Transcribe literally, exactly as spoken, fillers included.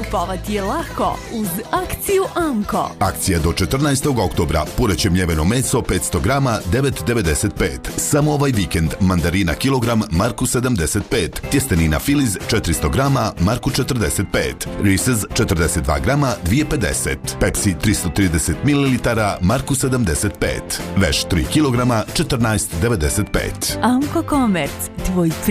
Kupovati je lako uz akciju Amko. Akcija do četrnaestog oktobra. Pureće mljeveno meso petsto grama devet devedeset pet. Samo ovaj vikend mandarina kilogram marku sedamdeset pet. Tjestenina Filiz četiristo grama marku četrdeset pet. Reese's četrdeset dva grama dvije pedeset. Pepsi tristo trideset mililitara marku sedamdeset pet. Veš tri kilograma četrnaest devedeset pet. Amko Komerc, tvoj